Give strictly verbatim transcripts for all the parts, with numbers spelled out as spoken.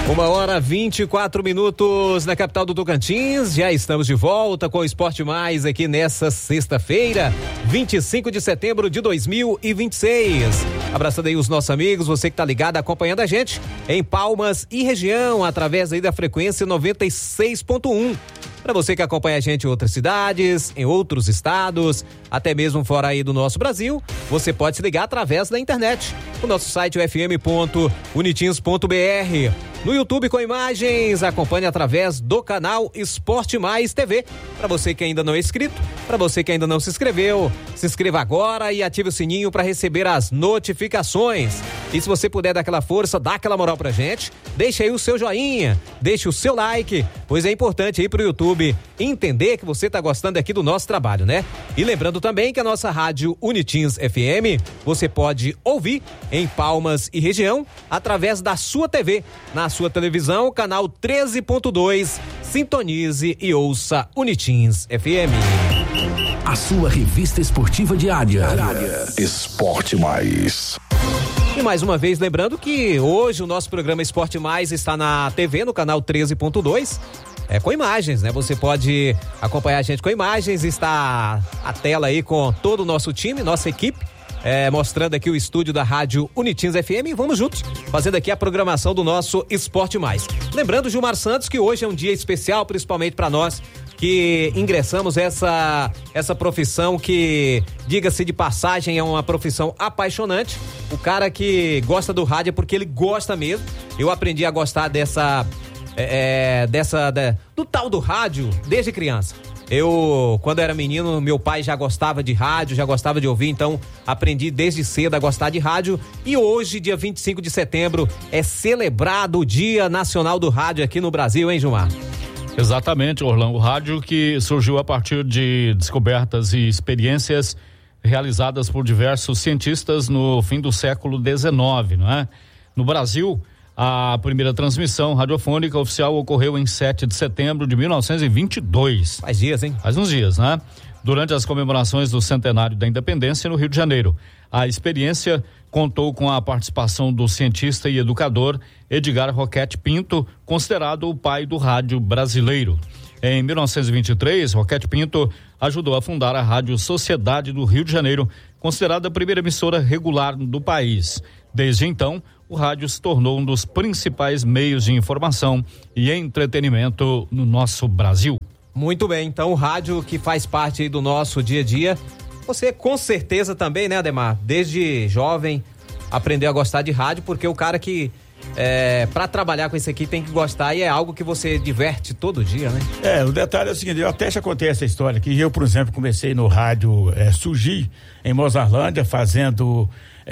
Uma hora vinte e quatro minutos na capital do Tocantins. Já estamos de volta com o Esporte Mais aqui nessa sexta-feira, vinte e cinco de setembro de dois mil e vinte e seis. Abraçando aí os nossos amigos, você que tá ligado, acompanhando a gente em Palmas e região, através aí da frequência noventa e seis ponto um. Para você que acompanha a gente em outras cidades, em outros estados, até mesmo fora aí do nosso Brasil, você pode se ligar através da internet. O nosso site é f m ponto unitins ponto b r. No YouTube com imagens, acompanhe através do canal Esporte Mais T V. Para você que ainda não é inscrito, para você que ainda não se inscreveu, se inscreva agora e ative o sininho para receber as notificações. E se você puder dar aquela força, dá aquela moral pra gente, deixa aí o seu joinha, deixa o seu like, pois é importante aí pro YouTube entender que você tá gostando aqui do nosso trabalho, né? E lembrando também que a nossa rádio Unitins F M, você pode ouvir em Palmas e região através da sua T V, na sua televisão, canal treze ponto dois. Sintonize e ouça Unitins F M. A sua revista esportiva diária. Esporte Mais. E mais uma vez, lembrando que hoje o nosso programa Esporte Mais está na T V, no canal treze ponto dois. É com imagens, né? Você pode acompanhar a gente com imagens, está a tela aí com todo o nosso time, nossa equipe. É, mostrando aqui o estúdio da rádio Unitins F M, e vamos juntos, fazendo aqui a programação do nosso Esporte Mais. Lembrando, Gilmar Santos, que hoje é um dia especial, principalmente para nós que ingressamos essa essa profissão que, diga-se de passagem, é uma profissão apaixonante. O cara que gosta do rádio é porque ele gosta mesmo. Eu aprendi a gostar dessa é, dessa da, do tal do rádio desde criança. Eu, quando era menino, meu pai já gostava de rádio, já gostava de ouvir, então aprendi desde cedo a gostar de rádio. E hoje, dia vinte e cinco de setembro, é celebrado o Dia Nacional do Rádio aqui no Brasil, hein, Gilmar? Exatamente, Orlando. O rádio que surgiu a partir de descobertas e experiências realizadas por diversos cientistas no fim do século dezenove, não é? No Brasil, a primeira transmissão radiofônica oficial ocorreu em sete de setembro de mil novecentos e vinte e dois. Faz dias, hein? Faz uns dias, né? Durante as comemorações do centenário da independência no Rio de Janeiro. A experiência contou com a participação do cientista e educador Edgar Roquette Pinto, considerado o pai do rádio brasileiro. Em mil novecentos e vinte e três, Roquette Pinto ajudou a fundar a Rádio Sociedade do Rio de Janeiro, considerada a primeira emissora regular do país. Desde então, o rádio se tornou um dos principais meios de informação e entretenimento no nosso Brasil. Muito bem, então o rádio que faz parte aí do nosso dia a dia, você com certeza também, né, Ademar? Desde jovem aprendeu a gostar de rádio, porque o cara que é, para trabalhar com isso aqui tem que gostar, e é algo que você diverte todo dia, né? É, o detalhe é o seguinte, eu até já contei essa história que eu, por exemplo, comecei no rádio é, Surgir, em Mozarlândia, fazendo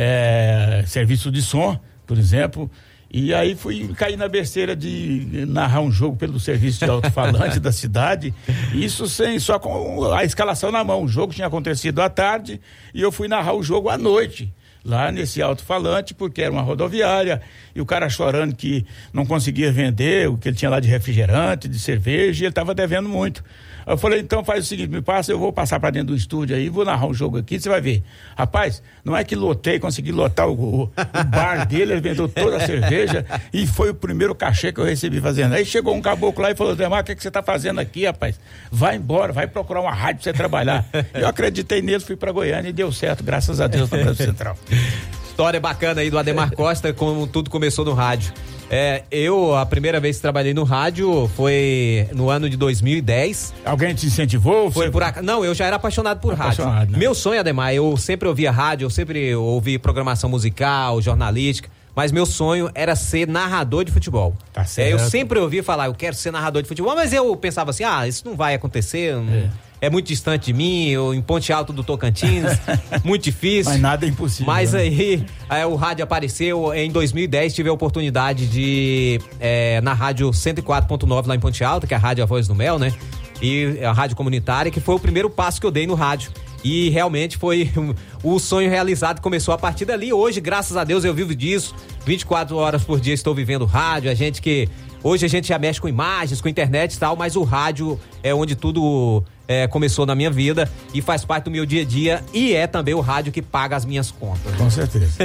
é, serviço de som, por exemplo, e aí fui cair na besteira de narrar um jogo pelo serviço de alto-falante da cidade, isso sem, só com a escalação na mão. O jogo tinha acontecido à tarde e eu fui narrar o jogo à noite, lá nesse alto-falante, porque era uma rodoviária, e o cara chorando que não conseguia vender o que ele tinha lá de refrigerante, de cerveja, e ele estava devendo muito. Eu falei, então faz o seguinte, me passa, eu vou passar para dentro do estúdio aí, vou narrar um jogo aqui, você vai ver. Rapaz, não é que lotei, consegui lotar o, o, o bar dele, ele vendeu toda a cerveja, e foi o primeiro cachê que eu recebi fazendo. Aí chegou um caboclo lá e falou, Demar, o que, que você está fazendo aqui, rapaz? Vai embora, vai procurar uma rádio para você trabalhar. Eu acreditei nele, fui para Goiânia e deu certo, graças a Deus, no Brasil Central. História bacana aí do Ademar Costa, como tudo começou no rádio. É, eu, a primeira vez que trabalhei no rádio foi no ano de dois mil e dez. Alguém te incentivou? Foi você... por ac... Não, eu já era apaixonado por apaixonado, rádio. né? Meu sonho, Ademar, eu sempre ouvia rádio, eu sempre ouvi programação musical, jornalística, mas meu sonho era ser narrador de futebol. Tá certo. É, eu sempre ouvia falar, eu quero ser narrador de futebol, mas eu pensava assim, ah, isso não vai acontecer, não... é. É muito distante de mim, eu em Ponte Alto do Tocantins, muito difícil. Mas nada é impossível. Mas né? aí, aí o rádio apareceu, em dois mil e dez tive a oportunidade de, é, na rádio cento e quatro ponto nove lá em Ponte Alta, que é a rádio A Voz do Mel, né? E a rádio comunitária, que foi o primeiro passo que eu dei no rádio. E realmente foi o sonho realizado, começou a partir dali. Hoje, graças a Deus, eu vivo disso, vinte e quatro horas por dia estou vivendo rádio, a gente que... Hoje a gente já mexe com imagens, com internet e tal, mas o rádio é onde tudo é, começou na minha vida e faz parte do meu dia a dia, e é também o rádio que paga as minhas contas. Com certeza.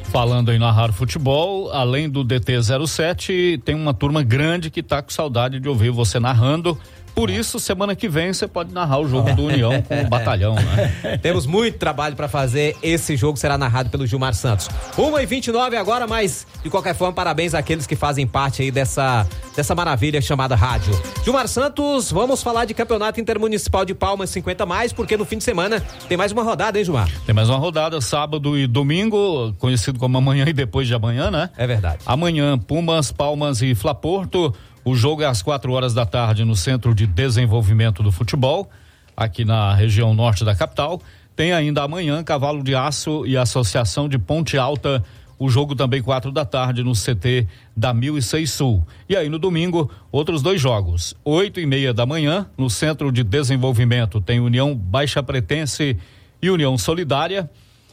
Falando em narrar futebol, além do D T zero sete, tem uma turma grande que tá com saudade de ouvir você narrando. Por isso, semana que vem você pode narrar o jogo do União com o Batalhão, né? Temos muito trabalho para fazer. Esse jogo será narrado pelo Gilmar Santos. uma e vinte e nove agora, mas de qualquer forma, parabéns àqueles que fazem parte aí dessa, dessa maravilha chamada rádio. Gilmar Santos, vamos falar de Campeonato Intermunicipal de Palmas cinquenta mais, porque no fim de semana tem mais uma rodada, hein, Gilmar? Tem mais uma rodada, sábado e domingo, conhecido como amanhã e depois de amanhã, né? É verdade. Amanhã, Pumas, Palmas e Flaporto. O jogo é às quatro horas da tarde no Centro de Desenvolvimento do Futebol, aqui na região norte da capital. Tem ainda amanhã Cavalo de Aço e Associação de Ponte Alta. O jogo também quatro da tarde no C T da mil e seis Sul. E aí no domingo, outros dois jogos. Oito e meia da manhã, no Centro de Desenvolvimento, tem União Baixa Pretense e União Solidária.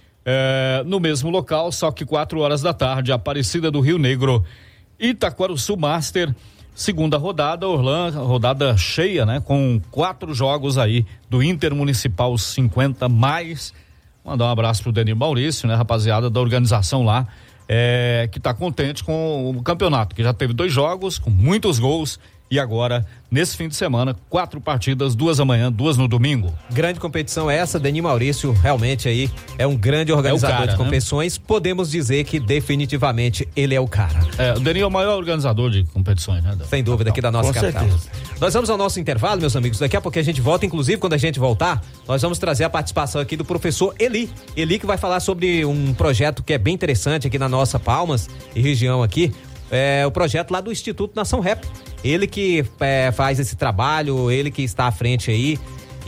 É, no mesmo local, só que quatro horas da tarde, Aparecida do Rio Negro, Itaquaruçu Master. Segunda rodada, Orlando, rodada cheia, né? Com quatro jogos aí do Intermunicipal cinquenta mais. Mandar um abraço pro Denir Maurício, né? Rapaziada da organização lá, é, que tá contente com o campeonato, que já teve dois jogos, com muitos gols. E agora, nesse fim de semana, quatro partidas, duas amanhã, duas no domingo. Grande competição essa, Denir Maurício realmente aí é um grande organizador é cara, de competições, né? Podemos dizer que definitivamente ele é o cara. É, o Denir é o maior organizador de competições, né? Sem dúvida, aqui da nossa Com capital. certeza. Nós vamos ao nosso intervalo, meus amigos, daqui a pouco a gente volta, inclusive quando a gente voltar, nós vamos trazer a participação aqui do professor Eli, Eli que vai falar sobre um projeto que é bem interessante aqui na nossa Palmas e região aqui, é o projeto lá do Instituto Nação Rap. Ele que é, faz esse trabalho, ele que está à frente aí,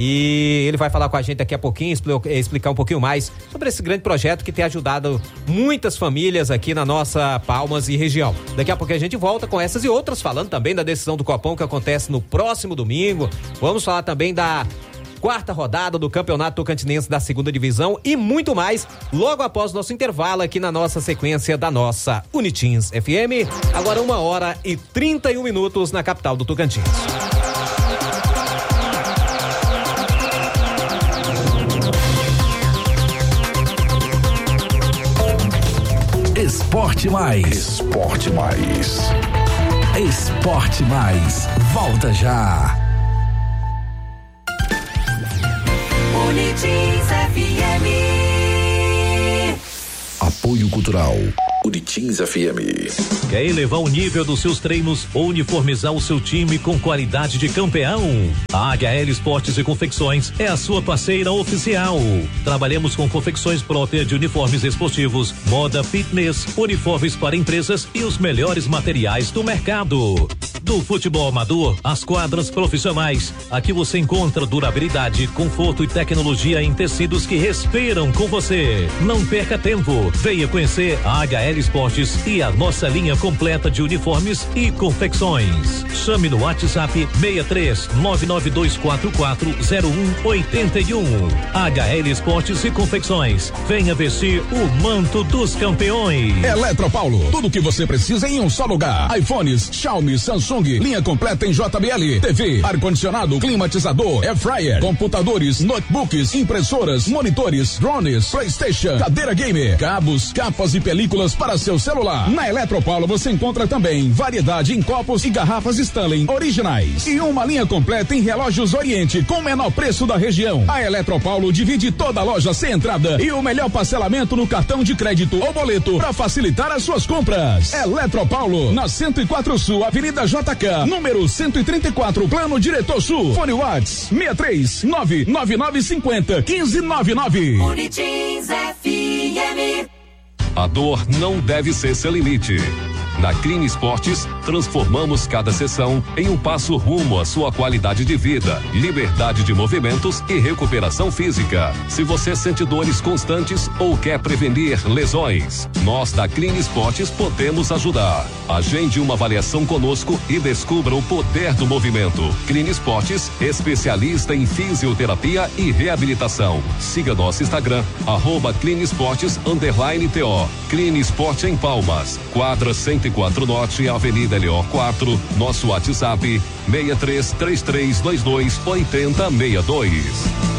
e ele vai falar com a gente daqui a pouquinho, explicar um pouquinho mais sobre esse grande projeto que tem ajudado muitas famílias aqui na nossa Palmas e região. Daqui a pouco a gente volta com essas e outras, falando também da decisão do Copom que acontece no próximo domingo. Vamos falar também da quarta rodada do Campeonato Tocantinense da segunda divisão e muito mais logo após nosso intervalo aqui na nossa sequência da nossa Unitins F M. Agora uma hora e trinta e um minutos na capital do Tocantins. Esporte Mais. Esporte Mais. Esporte Mais. Volta já. Unitins F M. Apoio Cultural. Unitins F M. Quer elevar o nível dos seus treinos ou uniformizar o seu time com qualidade de campeão? A H L Esportes e Confecções é a sua parceira oficial. Trabalhamos com confecções próprias de uniformes esportivos, moda fitness, uniformes para empresas e os melhores materiais do mercado. Do futebol amador às quadras profissionais, aqui você encontra durabilidade, conforto e tecnologia em tecidos que respiram com você. Não perca tempo, venha conhecer a H L Esportes e a nossa linha completa de uniformes e confecções. Chame no WhatsApp seis três nove nove dois quatro quatro zero um oito um. H L Esportes e Confecções, venha vestir o manto dos campeões. Eletropaulo, tudo que você precisa em um só lugar. iPhones, Xiaomi, Samsung, linha completa em J B L, T V, ar-condicionado, climatizador, air fryer, computadores, notebooks, impressoras, monitores, drones, PlayStation, cadeira gamer, cabos, capas e películas para seu celular. Na Eletropaulo você encontra também variedade em copos e garrafas Stanley originais e uma linha completa em relógios Oriente com o menor preço da região. A Eletropaulo divide toda a loja sem entrada e o melhor parcelamento no cartão de crédito ou boleto para facilitar as suas compras. Eletropaulo, na cento e quatro Sul, Avenida J K, número cento e trinta e quatro, Plano Diretor Sul. Fone Whats seis três nove nove nove cinco zero um cinco nove nove. Unitins F M. A dor não deve ser seu limite. Na Clean Esportes, transformamos cada sessão em um passo rumo à sua qualidade de vida, liberdade de movimentos e recuperação física. Se você sente dores constantes ou quer prevenir lesões, nós da Clean Esportes podemos ajudar. Agende uma avaliação conosco e descubra o poder do movimento. Clean Esportes, especialista em fisioterapia e reabilitação. Siga nosso Instagram, arroba Clean Esportes, underline T O. Clean Esporte em Palmas, quadra cento e quatro Norte, Avenida L O quatro, nosso WhatsApp seis três três três dois dois oito zero seis dois.